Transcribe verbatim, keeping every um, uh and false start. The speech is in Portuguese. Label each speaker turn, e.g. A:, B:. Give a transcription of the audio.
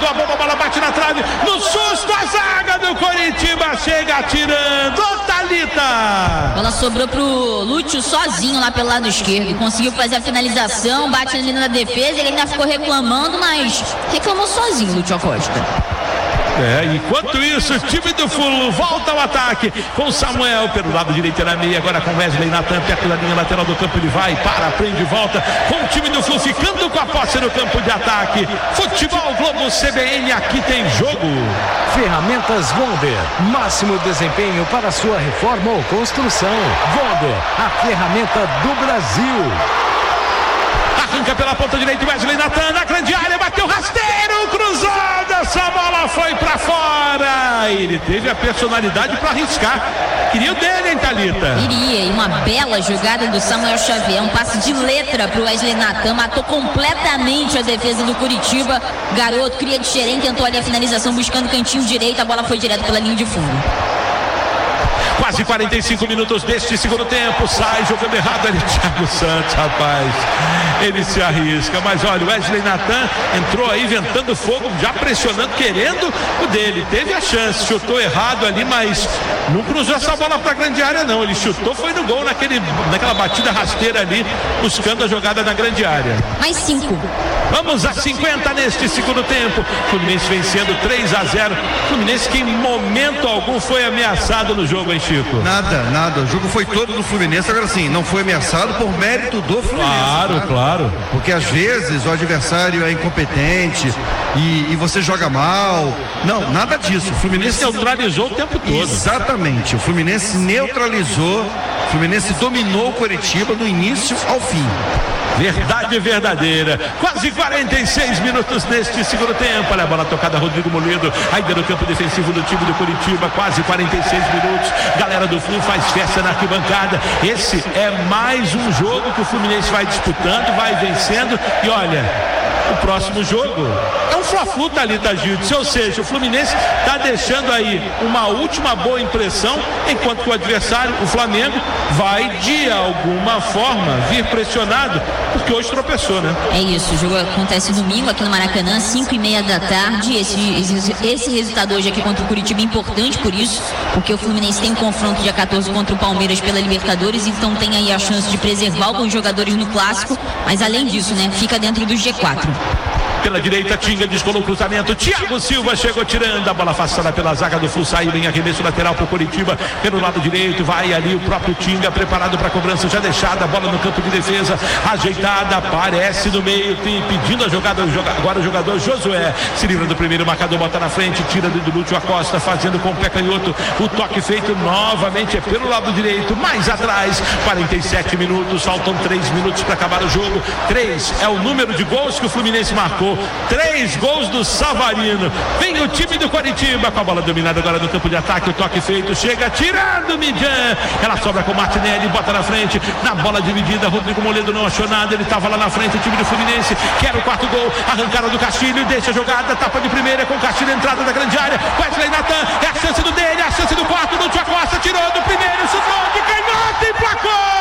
A: guardou a bomba, a bola bate na trave, no susto a zaga do Coritiba chega atirando. Ô, Thalita!
B: A bola sobrou pro Lúcio sozinho lá pelo lado esquerdo, conseguiu fazer a finalização, bate ali na defesa, ele ainda ficou reclamando, mas reclamou sozinho, Lúcio Acosta.
A: É, enquanto isso, o time do Flu volta ao ataque com o Samuel pelo lado direito na meia, agora com Wesley Natan perto da linha lateral do campo, ele vai, para, prende e volta com o time do Flu ficando com a posse no campo de ataque. Futebol Globo C B N, aqui tem jogo.
C: Ferramentas Wonder, máximo desempenho para sua reforma ou construção. Wonder, a ferramenta do Brasil.
A: Arranca pela ponta direita, Wesley Natan na grande área, bateu rasteiro, cruzada, essa bola foi pra fora. Ele teve a personalidade pra arriscar. Queria o dele, hein, Thalita?
B: Queria, e uma bela jogada do Samuel Xavier, um passe de letra pro Wesley Natan, matou completamente a defesa do Curitiba. Garoto, cria de xerém, tentou ali a finalização buscando cantinho direito, a bola foi direto pela linha de fundo.
A: Quase quarenta e cinco minutos deste segundo tempo. Sai jogando errado ali, Thiago Santos, rapaz. Ele se arrisca, mas olha, o Wesley Natan entrou aí ventando fogo, já pressionando, querendo o dele. Teve a chance, chutou errado ali, mas não cruzou essa bola pra grande área, não. Ele chutou, foi no gol, naquele, naquela batida rasteira ali, buscando a jogada na grande área.
B: Mais cinco.
A: Vamos a cinquenta neste segundo tempo. Fluminense vencendo três a zero. Fluminense que em momento algum foi ameaçado no jogo, hein, Chico?
D: Nada, nada. O jogo foi todo do Fluminense. Agora sim, não foi ameaçado por mérito do Fluminense.
A: Claro, claro. claro.
D: Porque às vezes o adversário é incompetente e, e você joga mal. Não, nada disso. O Fluminense
A: neutralizou o tempo todo.
D: Exatamente. O Fluminense neutralizou. O Fluminense dominou o Coritiba do início ao fim.
A: Verdade verdadeira. Quase quarenta e seis minutos neste segundo tempo. Olha a bola tocada, Rodrigo Moledo, ainda no campo defensivo do time do Curitiba. Quase quarenta e seis minutos. Galera do Flu faz festa na arquibancada. Esse é mais um jogo que o Fluminense vai disputando, vai vencendo. E olha, o próximo jogo é um Fla-Flu, Thalita Gildes, ou seja, o Fluminense está deixando aí uma última boa impressão, enquanto que o adversário, o Flamengo, vai de alguma forma vir pressionado, porque hoje tropeçou, né?
B: É isso, o jogo acontece domingo aqui no Maracanã, cinco e meia da tarde. Esse, esse, esse resultado hoje aqui contra o Curitiba é importante por isso, porque o Fluminense tem um confronto dia quatorze contra o Palmeiras pela Libertadores, então tem aí a chance de preservar alguns jogadores no clássico, mas além disso, né, fica dentro do G quatro.
A: Pela direita, Tinga descolou o cruzamento, Thiago Silva chegou tirando, a bola afastada pela zaga do Flu, saiu em arremesso lateral para o Curitiba, pelo lado direito, vai ali o próprio Tinga, preparado para a cobrança, já deixada, a bola no campo de defesa, ajeitada, aparece no meio, tem, pedindo a jogada, agora o jogador Josué, se livra do primeiro marcador, bota na frente, tira do Lúcio Acosta, fazendo com o pé canhoto, o toque feito novamente é pelo lado direito, mais atrás, quarenta e sete minutos, faltam três minutos para acabar o jogo, três é o número de gols que o Fluminense marcou, três gols do Savarino. Vem o time do Coritiba com a bola dominada agora no campo de ataque, o toque feito, chega tirando Mijan, ela sobra com o Martinelli, bota na frente, na bola dividida, Rodrigo Moledo não achou nada, ele estava lá na frente, o time do Fluminense quer o quarto gol, arrancada do Castilho, deixa a jogada, tapa de primeira com o Castilho, entrada da grande área, Wesley Natan, é a chance do dele, é a chance do quarto, Lúcio Acosta tirou do primeiro, chutou de canhota e placou!